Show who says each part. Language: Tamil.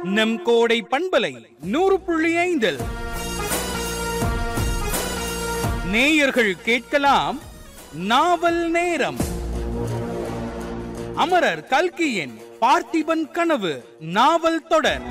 Speaker 1: நம் கோடை பண்பலை 100.5 நேயர்கள் கேட்கலாம் நாவல் நேரம். அமரர் கல்கியின் பார்த்திபன் கனவு நாவல் தொடர்